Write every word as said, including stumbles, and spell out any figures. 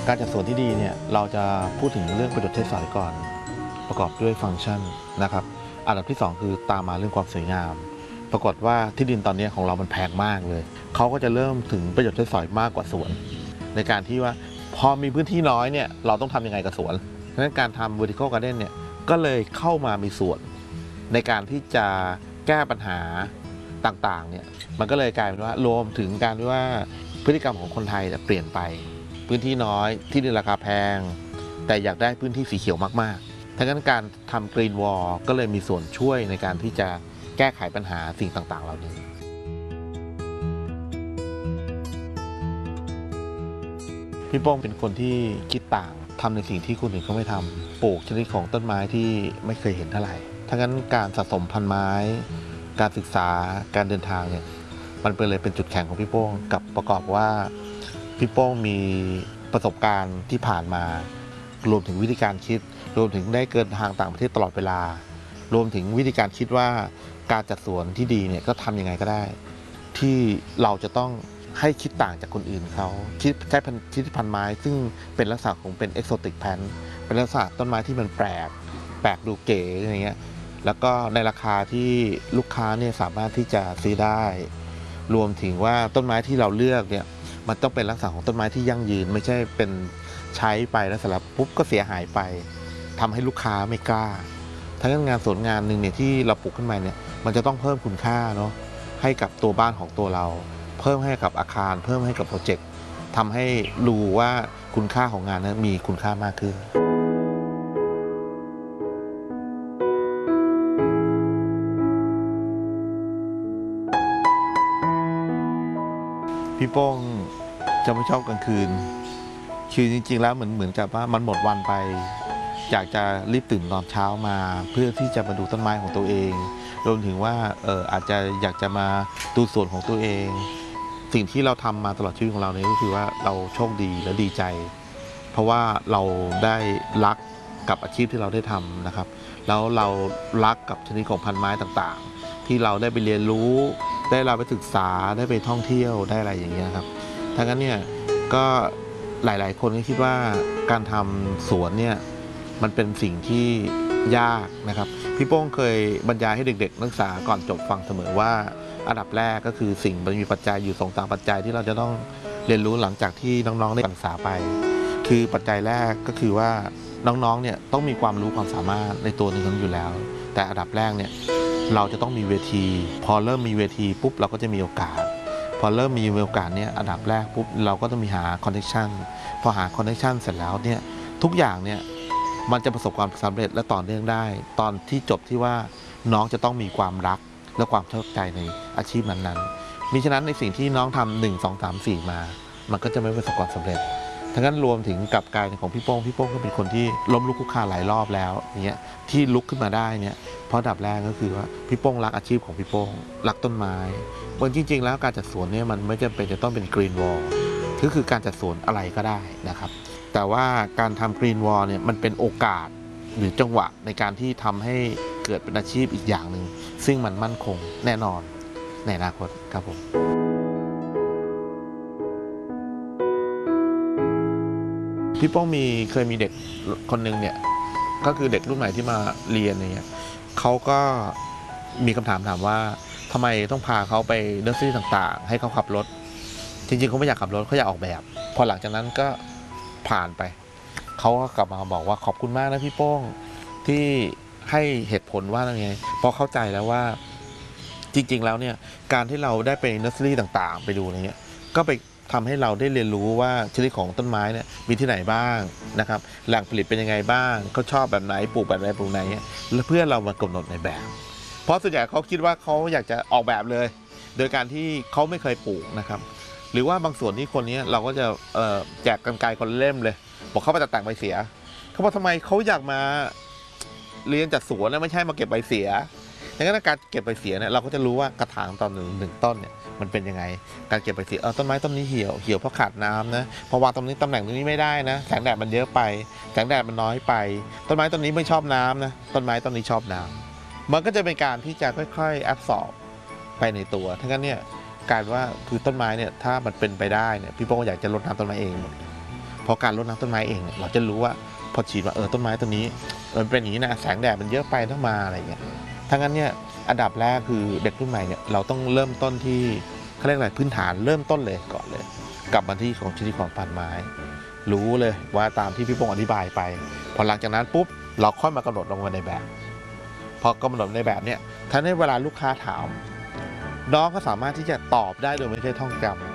การจัดสวนที่ดีเนี่ยเราจะพูดถึงเรื่องประโยชน์ใช้สอยก่อนประกอบด้วยฟังก์ชันนะครับอันดับที่สองคือตามมาเรื่องความสวยงามปรากฏว่าที่ดินตอนนี้ของเรามันแพงมากเลยเขาก็จะเริ่มถึงประโยชน์ใช้สอยมากกว่าสวนในการที่ว่าพอมีพื้นที่น้อยเนี่ยเราต้องทำยังไงกับสวนดังนั้นการทำ vertical garden เนี่ยก็เลยเข้ามามีส่วนในการที่จะแก้ปัญหาต่างๆเนี่ยมันก็เลยกลายเป็นว่ารวมถึงการที่ว่าพฤติกรรมของคนไทยเปลี่ยนไปพื้นที่น้อยที่ดินราคาแพงแต่อยากได้พื้นที่สีเขียวมากๆทั้งนั้นการทำกรีนวอลก็เลยมีส่วนช่วยในการที่จะแก้ไขปัญหาสิ่งต่างๆเหล่านี้พี่โป้งเป็นคนที่คิดต่างทำในสิ่งที่คนอื่นเขาไม่ทำปลูกชนิดของต้นไม้ที่ไม่เคยเห็นเท่าไหร่ทั้งนั้นการสะสมพันธุ์ไม้การศึกษาการเดินทางเนี่ยมันเป็นเลยเป็นจุดแข็งของพี่โป้งกับประกอบว่าพี่โป้งมีประสบการณ์ที่ผ่านมารวมถึงวิธีการคิดรวมถึงได้เดินทางต่างประเทศตลอดเวลารวมถึงวิธีการคิดว่าการจัดสวนที่ดีเนี่ยก็ทำยังไงก็ได้ที่เราจะต้องให้คิดต่างจากคนอื่นเขาคิดใช้พันธุ์คิดพันธุ์ไม้ซึ่งเป็นลักษณะของเป็นเอกโซติกแพลนเป็นลักษณะต้นไม้ที่มันแปลกแปลกดูเก๋อะไรเงี้ยแล้วก็ในราคาที่ลูกค้าเนี่ยสามารถที่จะซื้อได้รวมถึงว่าต้นไม้ที่เราเลือกเนี่ยมันต้องเป็นลักษณะของต้นไม้ที่ยั่งยืนไม่ใช่เป็นใช้ไปแล้วสำหรับปุ๊บก็เสียหายไปทำให้ลูกค้าไม่กล้าทั้งงานสวนงานหนึ่งเนี่ยที่เราปลูกขึ้นมาเนี่ยมันจะต้องเพิ่มคุณค่าเนาะให้กับตัวบ้านของตัวเราเพิ่มให้กับอาคารเพิ่มให้กับโปรเจกต์ทำให้รู้ว่าคุณค่าของงานนั้นมีคุณค่ามากขึ้นพี่โป้งจะไม่ชอบกลางคืนคือจริงๆแล้วเหมือนเหมือนกับว่ามันหมดวันไปอยากจะรีบตื่นตอนเช้ามาเพื่อที่จะมาดูต้นไม้ของตัวเองรวมถึงว่าเอออาจจะอยากจะมาดูสวนของตัวเองสิ่งที่เราทำมาตลอดชีวิตของเราเนี่ยก็คือว่าเราโชคดีและดีใจเพราะว่าเราได้รักกับอาชีพที่เราได้ทำนะครับแล้วเรารักกับชนิดของพันธุ์ไม้ต่างๆที่เราได้ไปเรียนรู้ได้เราไปศึกษาได้ไปท่องเที่ยวได้อะไรอย่างเงี้ยครับทั้งนั้นเนี่ยก็หลายๆคนก็คิดว่าการทำสวนเนี่ยมันเป็นสิ่งที่ยากนะครับพี่โป้งเคยบรรยายให้เด็กๆนักศึกษาก่อนจบฟังเสมอว่าอันดับแรกก็คือสิ่งมันมีปัจจัยอยู่สองสามปัจจัยที่เราจะต้องเรียนรู้หลังจากที่น้องๆได้ศึกษาไปคือปัจจัยแรกก็คือว่าน้องๆเนี่ยต้องมีความรู้ความสามารถในตัวหนึ่งอยู่แล้วแต่อันดับแรกเนี่ยเราจะต้องมีเวทีพอเริ่มมีเวทีปุ๊บเราก็จะมีโอกาสพอเริ่มมีโอกาสเนี่ยอันดับแรกปุ๊บเราก็ต้องมีหาคอนเนคชั่นพอหาคอนเนคชั่นเสร็จแล้วเนี่ยทุกอย่างเนี่ยมันจะประสบความสำเร็จและต่อเนื่องได้ตอนที่จบที่ว่าน้องจะต้องมีความรักและความเข้าใจในอาชีพนั้นๆมิฉะนั้นในสิ่งที่น้องทำหนึ่งสองสามสี่มามันก็จะไม่ประสบความสำเร็จทั้งนั้นรวมถึงกับการของพี่โป้งพี่โป้งก็เป็นคนที่ล้มลุกคลุกคลานหลายรอบแล้วเนี่ยที่ลุกขึ้นมาได้เนี่ยเพราะดับแรกก็คือว่าพี่โป้งรักอาชีพของพี่โป้งรักต้นไม้บนจริงๆแล้วการจัดสวนเนี่ยมันไม่จำเป็นจะต้องเป็นกรีนวอลก็คือการจัดสวนอะไรก็ได้นะครับแต่ว่าการทำกรีนวอลเนี่ยมันเป็นโอกาสหรือจังหวะในการที่ทำให้เกิดเป็นอาชีพอีกอย่างหนึ่งซึ่งมันมั่นคงแน่นอนในอนาคตครับผมพี่โป้งมีเคยมีเด็กคนหนึ่งเนี่ยก็คือเด็กรุ่นใหม่ที่มาเรียนอะไรเงี้ยเขาก็มีคำถามถามว่าทำไมต้องพาเขาไปเนอร์เซอรี่ต่างๆให้เขาขับรถจริงๆเขาไม่อยากขับรถเขาอยากออกแบบพอหลังจากนั้นก็ผ่านไปเขาก็กลับมาบอกว่าขอบคุณมากนะพี่โป้งที่ให้เหตุผลว่าอะไรไงพอเข้าใจแล้วว่าจริงๆแล้วเนี่ยการที่เราได้ไปเนอร์เซอรี่ต่างๆไปดูอะไรเงี้ยก็ไปทำให้เราได้เรียนรู้ว่าชนิดของต้นไม้เนี่ยมีที่ไหนบ้างนะครับแหล่งผลิตเป็นยังไงบ้างเขาชอบแบบไหนปลูกแบบไหนปลูกไหนแล้วเพื่อเรามากำหนดในแบบเพราะส่วนใหญ่เขาคิดว่าเขาอยากจะออกแบบเลยโดยการที่เขาไม่เคยปลูกนะครับหรือว่าบางส่วนที่คนนี้เราก็จะแจกกรรไกรคนเล่มเลยบอกเขาไปตัดแต่งใบเสียเขาบอกทำไมเขาอยากมาเรียนจัดสวนนะไม่ใช่มาเก็บใบเสียดังนั้นการเก็บใบเสียเนี่ยเราก็จะรู้ว่ากระถางตอนหนึ่งหนึ่งต้นเนี่ยมันเป็นยังไงการเก็บใบเสียเออต้นไม้ต้นนี้เหี่ยวเหี่ยวเพราะขาดน้ำนะเพราะวางตรงนี้ตำแหน่งตรงนี้ไม่ได้นะแสงแดดมันเยอะไปแสงแดดมันน้อยไปต้นไม้ต้นนี้ไม่ชอบน้ำนะต้นไม้ต้นนี้ชอบน้ำมันก็จะเป็นการที่จะค่อยๆแอบสอบไปในตัวทั้งนั้นเนี่ยการว่าคือต้นไม้เนี่ยถ้ามันเป็นไปได้เนี่ยพี่โป้งอยากจะรดน้ำต้นไม้เองหมดเพราะการรดน้ำต้นไม้เองเนี่ยเราจะรู้ว่าพอฉีดว่าเออต้นไม้ต้นนี้มันเป็นอย่างนี้นะแสงแดดมันเยอะไปต้องมาอะไรเงี้ยทั้งนั้นเนี่ยอันดับแรกคือเด็กรุ่นใหม่เนี่ยเราต้องเริ่มต้นที่เขาเรียกอะไรพื้นฐานเริ่มต้นเลยก่อนเลยกลับมาที่ของชนิดของพันไม้รู้เลยว่าตามที่พี่พงศ์อธิบายไปพอหลังจากนั้นปุ๊บเราค่อยมากำหนดลงมาในแบบพอกำหนดในแบบเนี่ยถ้าในเวลาลูกค้าถามน้องก็สามารถที่จะตอบได้โดยไม่ใช่ท่องจำ